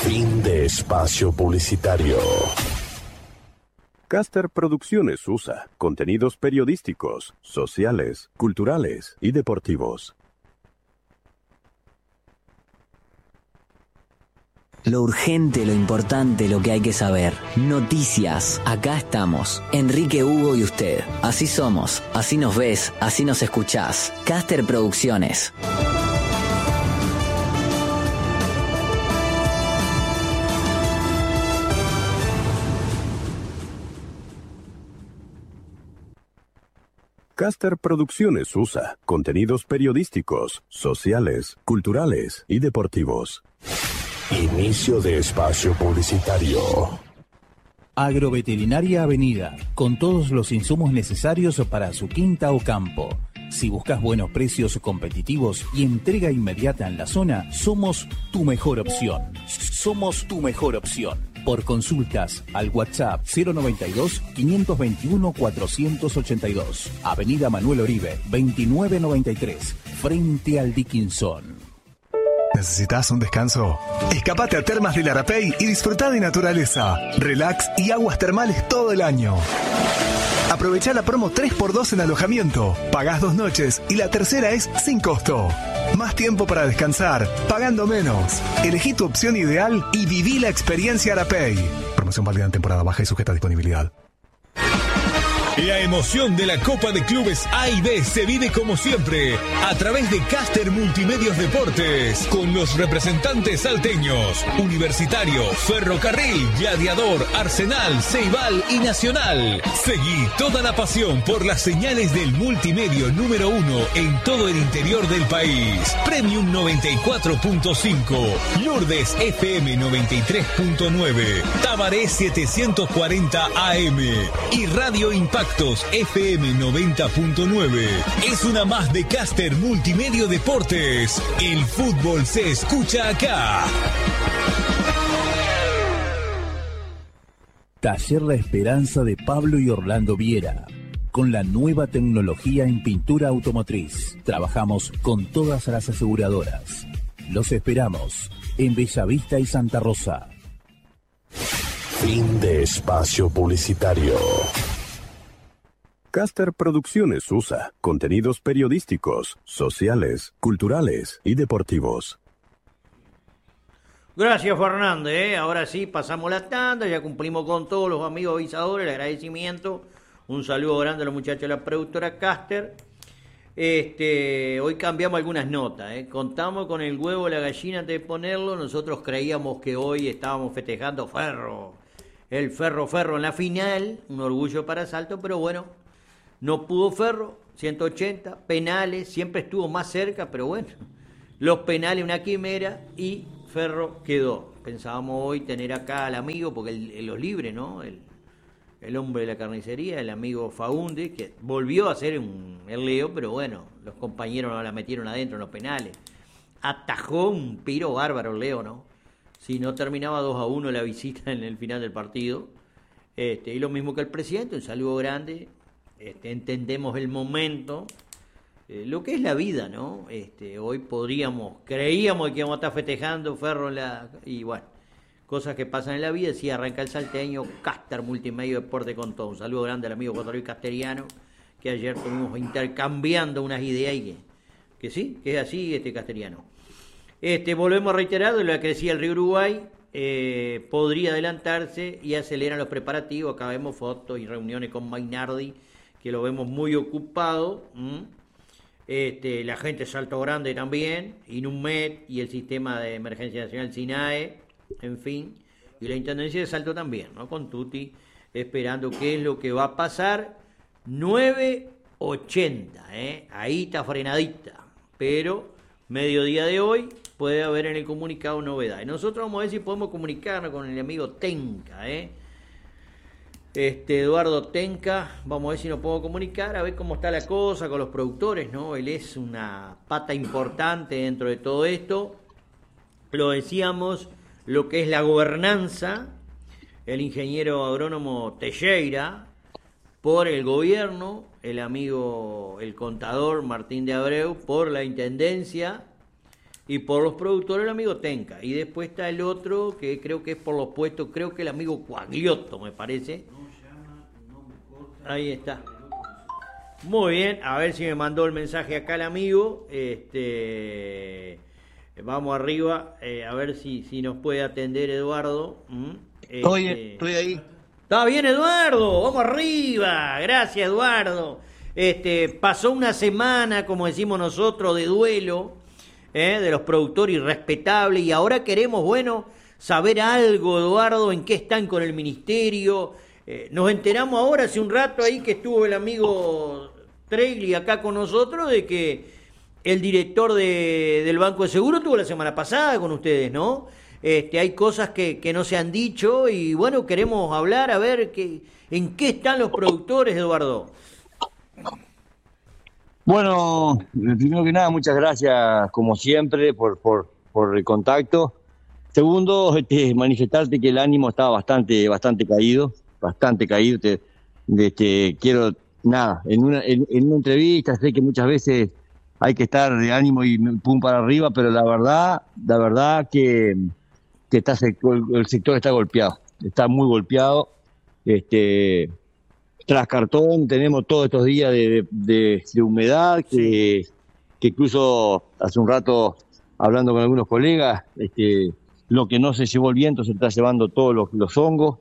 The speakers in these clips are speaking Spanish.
Fin de espacio publicitario. Caster Producciones USA contenidos periodísticos, sociales, culturales y deportivos. Lo urgente, lo importante, lo que hay que saber. Noticias. Acá estamos. Enrique, Hugo y usted. Así somos. Así nos ves. Así nos escuchás. Caster Producciones. Caster Producciones USA contenidos periodísticos, sociales, culturales y deportivos. Inicio de espacio publicitario. Agroveterinaria Avenida, con todos los insumos necesarios para su quinta o campo. Si buscas buenos precios competitivos y entrega inmediata en la zona, somos tu mejor opción. Somos tu mejor opción. Por consultas al WhatsApp 092-521-482. Avenida Manuel Oribe, 2993, frente al Dickinson. ¿Necesitas un descanso? Escapate a Termas del Arapey y disfruta de naturaleza, relax y aguas termales todo el año. Aprovecha la promo 3x2 en alojamiento. Pagás 2 noches y la tercera es sin costo. Más tiempo para descansar, pagando menos. Elegí tu opción ideal y viví la experiencia Arapey. Promoción válida en temporada baja y sujeta a disponibilidad. La emoción de la Copa de Clubes A y B se vive como siempre a través de Caster Multimedios Deportes con los representantes salteños, Universitario, Ferrocarril, Gladiador, Arsenal, Ceibal y Nacional. Seguí toda la pasión por las señales del multimedio número 1 en todo el interior del país. Premium 94.5, Lourdes FM 93.9, Tabaré 740 AM y Radio Impacto FM 90.9. Es una más de Caster Multimedio Deportes. El fútbol se escucha acá. Taller La Esperanza de Pablo y Orlando Viera. Con la nueva tecnología en pintura automotriz. Trabajamos con todas las aseguradoras. Los esperamos en Bellavista y Santa Rosa. Fin de espacio publicitario. Caster Producciones USA contenidos periodísticos, sociales, culturales y deportivos. Gracias, Fernández. Ahora sí, pasamos la tanda, ya cumplimos con todos los amigos avisadores, el agradecimiento. Un saludo grande a los muchachos de la productora Caster. Hoy cambiamos algunas notas. Contamos con el huevo de la gallina antes de ponerlo. Nosotros creíamos que hoy estábamos festejando el Ferro en la final. Un orgullo para Salto, pero bueno, no pudo Ferro. 180, penales, siempre estuvo más cerca, pero bueno, los penales una quimera y Ferro quedó. Pensábamos hoy tener acá al amigo, porque los libres, ¿no? El hombre de la carnicería, el amigo Faúndez, que volvió a ser el Leo, pero bueno, los compañeros no la metieron adentro en los penales. Atajó un piro bárbaro el Leo, ¿no? Si no terminaba 2-1 la visita en el final del partido. Y lo mismo que el presidente, un saludo grande. Entendemos el momento, lo que es la vida, ¿no? Hoy creíamos que íbamos a estar festejando Ferro y bueno, cosas que pasan en la vida. Sí, arranca el salteño, Caster Multimedio Deporte con todo. Un saludo grande al amigo José Luis Casteriano, que ayer estuvimos intercambiando unas ideas y que sí, que es así, Casteriano. Volvemos a reiterar, de lo que decía el Río Uruguay, podría adelantarse y aceleran los preparativos. Acá vemos fotos y reuniones con Mainardi, que lo vemos muy ocupado. La gente de Salto Grande también, Inumet y el Sistema de Emergencia Nacional SINAE, en fin, y la Intendencia de Salto también, ¿no? Con Tuti, esperando qué es lo que va a pasar. 9:80, ahí está frenadita, pero mediodía de hoy puede haber en el comunicado novedades. Nosotros vamos a ver si podemos comunicarnos con el amigo Tenca, Eduardo Tenca, vamos a ver si nos podemos comunicar, a ver cómo está la cosa con los productores, ¿no? Él es una pata importante dentro de todo esto. Lo decíamos, lo que es la gobernanza, el ingeniero agrónomo Teixeira, por el gobierno, el amigo, el contador Martín de Abreu, por la intendencia, Y por los productores el amigo Tenca. Y después está el otro, que creo que es por los puestos, creo que el amigo Cuagliotto, me parece. Ahí está. Muy bien, a ver si me mandó el mensaje acá el amigo. Vamos arriba, a ver si nos puede atender Eduardo. Estoy ahí. Está bien, Eduardo, vamos arriba. Gracias, Eduardo. Pasó una semana, como decimos nosotros, de duelo de los productores irrespetables, y ahora queremos, saber algo, Eduardo, en qué están con el ministerio. Nos enteramos ahora, hace un rato ahí, que estuvo el amigo Tregli acá con nosotros, de que el director del Banco de Seguro estuvo la semana pasada con ustedes, ¿no? Hay cosas que no se han dicho, y queremos hablar, a ver en qué están los productores, Eduardo. Bueno, primero que nada, muchas gracias, como siempre, por el contacto. Segundo, manifestarte que el ánimo estaba bastante caído. Quiero, en una entrevista, sé que muchas veces hay que estar de ánimo y pum para arriba, pero la verdad que el sector está golpeado, está muy golpeado. Tras cartón tenemos todos estos días de humedad, que incluso hace un rato, hablando con algunos colegas, lo que no se llevó el viento se está llevando todos los hongos.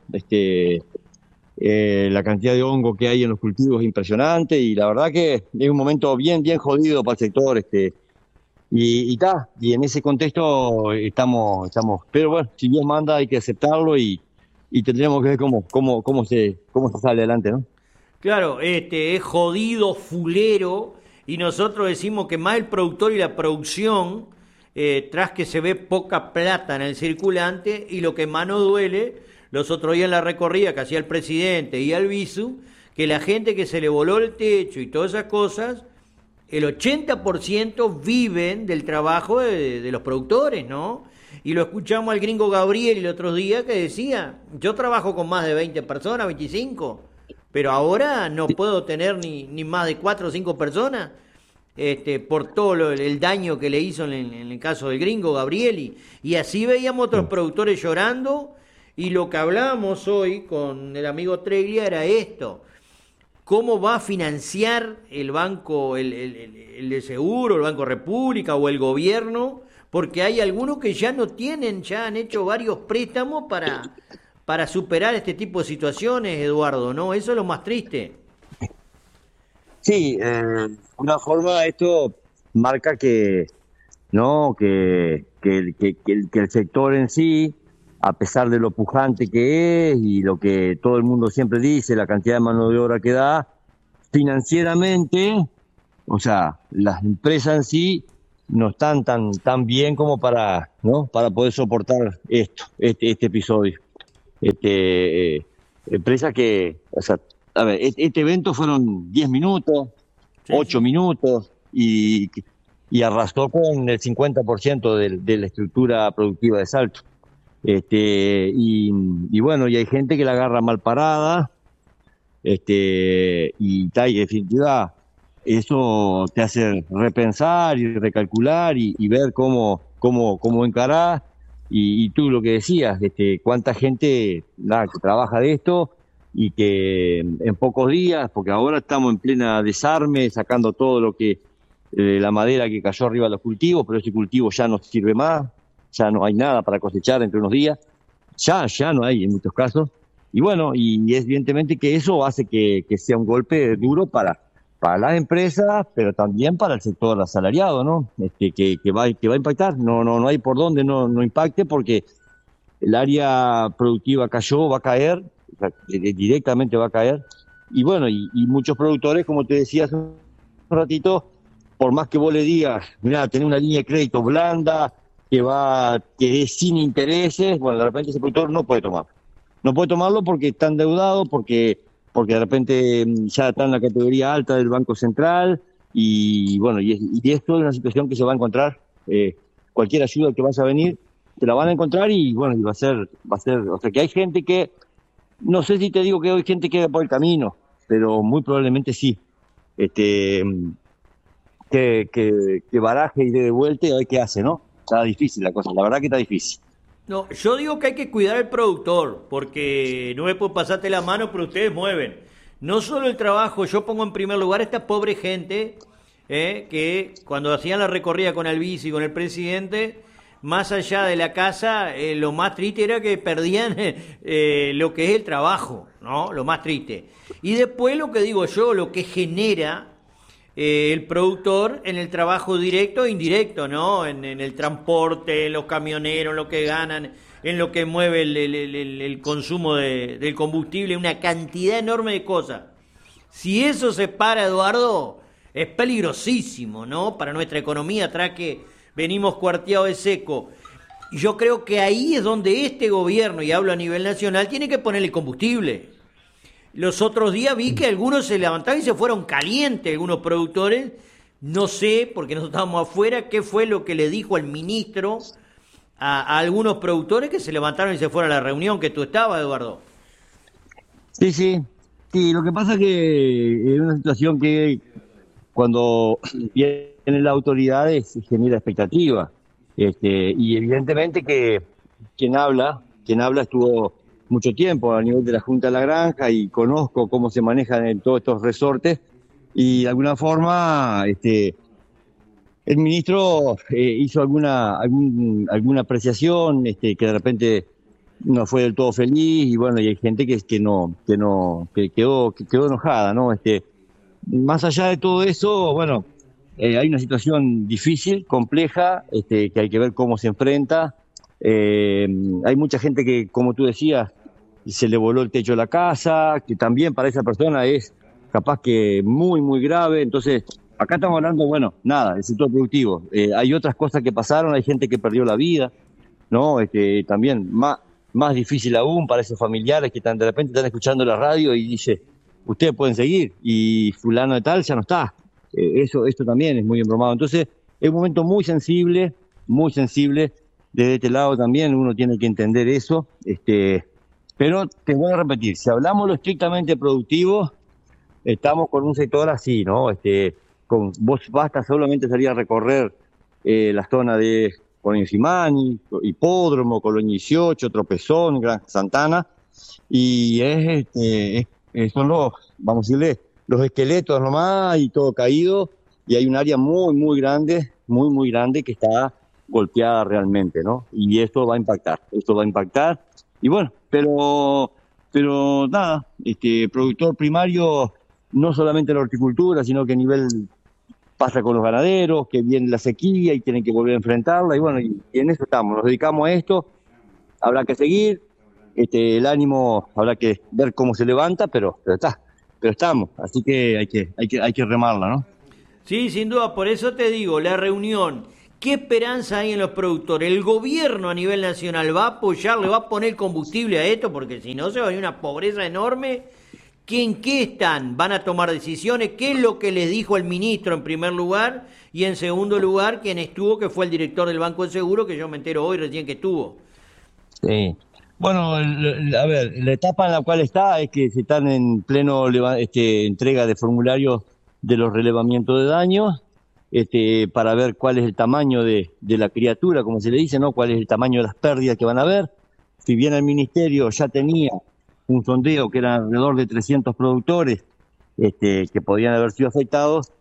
La cantidad de hongo que hay en los cultivos es impresionante, y la verdad que es un momento bien jodido para el sector, y en ese contexto estamos, pero bueno, si Dios manda hay que aceptarlo, y tendremos que ver cómo se sale adelante, ¿no? Claro, es jodido, fulero, y nosotros decimos que más el productor y la producción, tras que se ve poca plata en el circulante, y lo que más nos duele, los otros días en la recorrida que hacía el presidente y el visu, que la gente que se le voló el techo y todas esas cosas, el 80% viven del trabajo de los productores, ¿no? Y lo escuchamos al gringo Gabriel el otro día, que decía, yo trabajo con más de 20 personas, 25, pero ahora no puedo tener ni más de 4 o 5 personas, por todo el daño que le hizo en el caso del gringo Gabriel, y así veíamos otros productores llorando. Y lo que hablábamos hoy con el amigo Treglia era esto: ¿cómo va a financiar el banco, el de seguro, el Banco República o el gobierno? Porque hay algunos que ya no tienen, ya han hecho varios préstamos para superar este tipo de situaciones, Eduardo, ¿no? Eso es lo más triste. Sí, una forma esto marca que el sector en sí, a pesar de lo pujante que es y lo que todo el mundo siempre dice, la cantidad de mano de obra que da, financieramente, o sea, las empresas en sí no están tan bien como para poder soportar este episodio. Empresas que, o sea, a ver, este evento fueron 10 minutos, 8 minutos, y arrasó con el 50% de la estructura productiva de Salto. Y bueno, y hay gente que la agarra mal parada, y en definitiva eso te hace repensar y recalcular y ver cómo encarar, y tú lo que decías, cuánta gente que trabaja de esto, y que en pocos días, porque ahora estamos en plena desarme, sacando todo lo que la madera que cayó arriba de los cultivos, pero ese cultivo ya no sirve más, ya no hay nada para cosechar entre unos días, ya no hay en muchos casos, y bueno, y evidentemente que eso hace que sea un golpe duro para las empresas, pero también para el sector asalariado, ¿no? Que va a impactar, no hay por dónde no impacte, porque el área productiva cayó, va a caer, o sea, directamente va a caer, y bueno, y muchos productores, como te decía hace un ratito, por más que vos le digas, mirá, tenés una línea de crédito blanda, que es sin intereses, bueno, de repente ese productor no puede tomarlo porque está endeudado, porque de repente ya está en la categoría alta del Banco Central, y bueno, y esto es una situación que se va a encontrar, cualquier ayuda que vaya a venir, te la van a encontrar, y bueno, y va a ser, o sea, que hay gente que, no sé si te digo que hay gente que va por el camino, pero muy probablemente sí, que baraje y dé de vuelta y a ver qué hace, ¿no? está difícil la cosa, la verdad que está difícil. No, yo digo que hay que cuidar al productor, porque no es por pasarte la mano, pero ustedes mueven. No solo el trabajo, yo pongo en primer lugar a esta pobre gente que cuando hacían la recorrida con Albizu y con el presidente, más allá de la casa, lo más triste era que perdían lo que es el trabajo, ¿no? Lo más triste. Y después lo que digo yo, lo que genera el productor en el trabajo directo e indirecto, ¿no? En el transporte, en los camioneros, en lo que ganan, en lo que mueve el consumo del combustible, una cantidad enorme de cosas. Si eso se para, Eduardo, es peligrosísimo, ¿no? Para nuestra economía, atrás que venimos cuarteados de seco. Y yo creo que ahí es donde este gobierno, y hablo a nivel nacional, tiene que ponerle combustible. Los otros días vi que algunos se levantaron y se fueron calientes, algunos productores. No sé, porque nosotros estábamos afuera, qué fue lo que le dijo el ministro a algunos productores que se levantaron y se fueron a la reunión que tú estabas, Eduardo. Sí, lo que pasa es que es una situación que cuando vienen las autoridades se genera expectativa. Y evidentemente que quien habla estuvo mucho tiempo a nivel de la Junta de la Granja y conozco cómo se manejan en todos estos resortes y de alguna forma el ministro hizo alguna apreciación que de repente no fue del todo feliz y bueno, y hay gente que quedó enojada, ¿no? Más allá de todo eso, bueno, hay una situación difícil, compleja, que hay que ver cómo se enfrenta. Hay mucha gente que, como tú decías, se le voló el techo de la casa, que también para esa persona es capaz que muy, muy grave. Entonces, acá estamos hablando, bueno, nada, del sector productivo. Hay otras cosas que pasaron, hay gente que perdió la vida, ¿no? También más difícil aún para esos familiares que de repente están escuchando la radio y dice, ustedes pueden seguir, y fulano de tal ya no está. Esto también es muy embromado. Entonces, es un momento muy sensible. Desde este lado también uno tiene que entender eso. Pero te voy a repetir, si hablamos lo estrictamente productivo, estamos con un sector así, ¿no? Vos basta solamente salir a recorrer la zona de Colonia Simani, Hipódromo, Colonia 18, Tropezón, Gran Santana, y son vamos a decirle, los esqueletos nomás y todo caído, y hay un área muy, muy grande que está golpeada realmente, ¿no? Y esto va a impactar, y bueno, pero nada, productor primario, no solamente la horticultura, sino que a nivel pasa con los ganaderos, que viene la sequía y tienen que volver a enfrentarla, y bueno, y en eso estamos, nos dedicamos a esto, habrá que seguir, el ánimo habrá que ver cómo se levanta, pero estamos, así que hay que remarla, ¿no? Sí, sin duda, por eso te digo, la reunión, ¿qué esperanza hay en los productores? ¿El gobierno a nivel nacional va a apoyar, le va a poner combustible a esto? Porque si no se va a ir una pobreza enorme. ¿En qué están? ¿Van a tomar decisiones? ¿Qué es lo que les dijo el ministro en primer lugar? Y en segundo lugar, quien estuvo, que fue el director del Banco de Seguro, que yo me entero hoy recién que estuvo. Sí. Bueno, a ver, la etapa en la cual está es que se están en pleno entrega de formularios de los relevamientos de daños, para ver cuál es el tamaño de la criatura, como se le dice, ¿no? Cuál es el tamaño de las pérdidas que van a haber. Si bien el ministerio ya tenía un sondeo que era alrededor de 300 productores que podían haber sido afectados,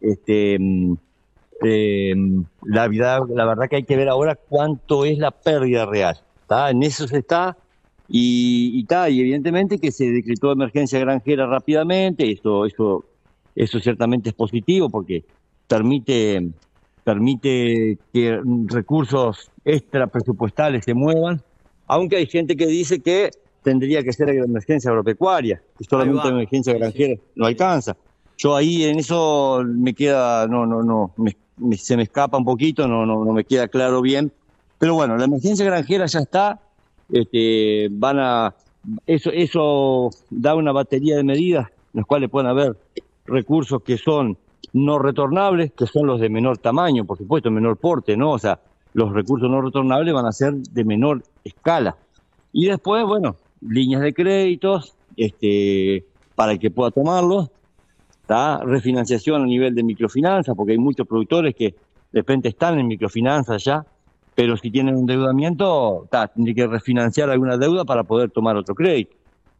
la verdad que hay que ver ahora cuánto es la pérdida real. ¿Tá? En eso se está, y evidentemente que se decretó emergencia granjera rápidamente. Eso ciertamente es positivo porque permite que recursos extra presupuestales se muevan, aunque hay gente que dice que tendría que ser la emergencia agropecuaria, que solamente la emergencia granjera no alcanza. Yo ahí en eso me queda, se me escapa un poquito, no me queda claro bien, pero bueno, la emergencia granjera ya está, eso da una batería de medidas en las cuales pueden haber recursos que son no retornables, que son los de menor tamaño, por supuesto, menor porte, ¿no? O sea, los recursos no retornables van a ser de menor escala. Y después, bueno, líneas de créditos, para el que pueda tomarlos, refinanciación a nivel de microfinanzas, porque hay muchos productores que de repente están en microfinanzas ya, pero si tiene un endeudamiento, tiene que refinanciar alguna deuda para poder tomar otro crédito.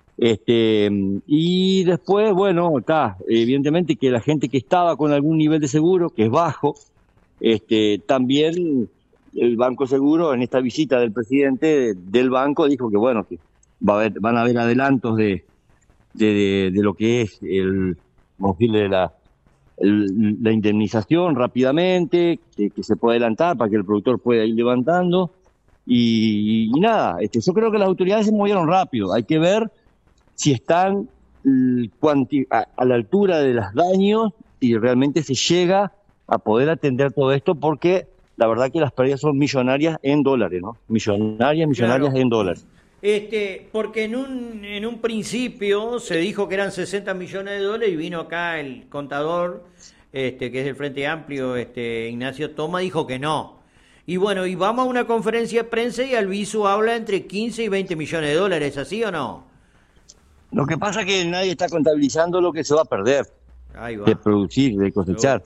Y después, bueno, evidentemente que la gente que estaba con algún nivel de seguro, que es bajo, también el Banco Seguro, en esta visita del presidente del banco, dijo que bueno, que van a haber adelantos de lo que es vamos a decirle, la indemnización rápidamente, que se puede adelantar para que el productor pueda ir levantando, y nada, yo creo que las autoridades se movieron rápido. Hay que ver si están a la altura de los daños y realmente se llega a poder atender todo esto, porque la verdad que las pérdidas son millonarias en dólares, ¿no? Millonarias Claro. en dólares. Porque en un principio se dijo que eran 60 millones de dólares y vino acá el contador, que es del Frente Amplio, Ignacio Toma, dijo que no. Y bueno, y vamos a una conferencia de prensa y Albizu habla entre 15 y 20 millones de dólares, ¿así o no? Lo que pasa es que nadie está contabilizando lo que se va a perder Ahí va. de producir, de cosechar.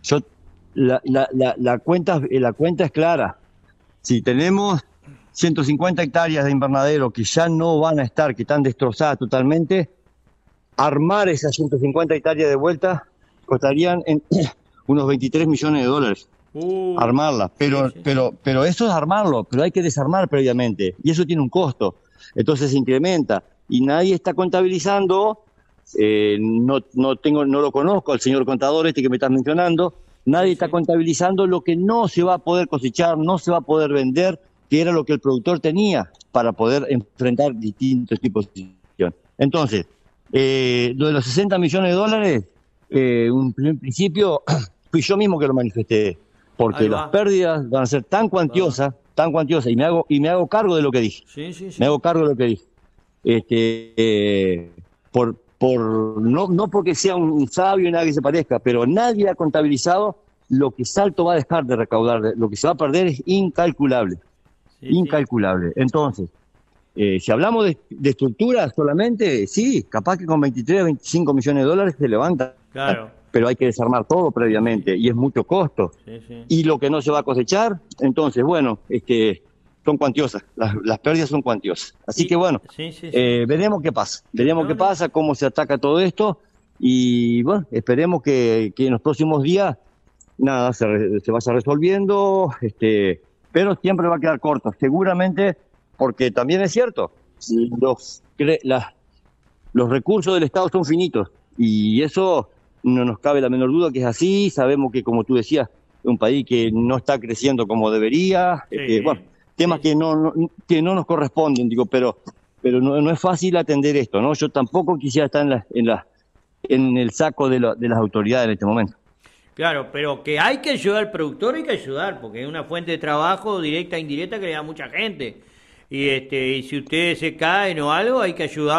La cuenta es clara. Si tenemos 150 hectáreas de invernadero que ya no van a estar, que están destrozadas totalmente, armar esas 150 hectáreas de vuelta costarían unos 23 millones de dólares. Armarla, pero eso es armarlo, pero hay que desarmar previamente y eso tiene un costo, entonces se incrementa y nadie está contabilizando, no lo conozco al señor contador que me estás mencionando, nadie está contabilizando lo que no se va a poder cosechar, no se va a poder vender, que era lo que el productor tenía para poder enfrentar distintos tipos de situación. Entonces, lo de los 60 millones de dólares, un principio fui yo mismo que lo manifesté, porque las pérdidas van a ser tan cuantiosas, y me hago cargo de lo que dije. Sí. Me hago cargo de lo que dije. No porque sea un sabio y nada que se parezca, pero nadie ha contabilizado lo que Salto va a dejar de recaudar, lo que se va a perder es incalculable. Incalculable. Entonces, si hablamos de estructuras solamente, sí, capaz que con 23 a 25 millones de dólares se levanta. Claro. Pero hay que desarmar todo previamente y es mucho costo. Y lo que no se va a cosechar, entonces, bueno, son cuantiosas, las pérdidas son cuantiosas. Así que bueno, veremos qué pasa, cómo se ataca todo esto y bueno, esperemos que en los próximos días nada se vaya resolviendo, pero siempre va a quedar corto, seguramente, porque también es cierto, los recursos del Estado son finitos y eso no nos cabe la menor duda que es así. Sabemos que, como tú decías, es un país que no está creciendo como debería, bueno, temas que no nos corresponden, digo, pero no es fácil atender esto, ¿no? Yo tampoco quisiera estar en el saco de las autoridades en este momento. Claro, pero que hay que ayudar al productor, hay que ayudar, porque es una fuente de trabajo directa e indirecta que le da a mucha gente. Y si ustedes se caen o algo, hay que ayudar.